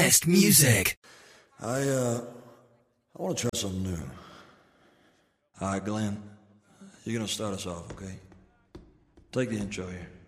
best music. I want to try something new. All right, Glenn, you're going to start us off, okay? Take the intro here.